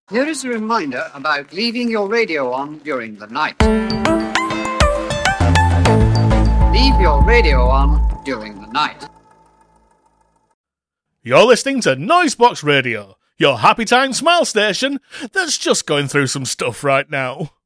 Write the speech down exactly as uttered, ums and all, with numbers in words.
Here is a reminder about leaving your radio on during the night. Leave your radio on during the night. You're listening to Noisebox Radio, your happy time smile station that's just going through some stuff right now.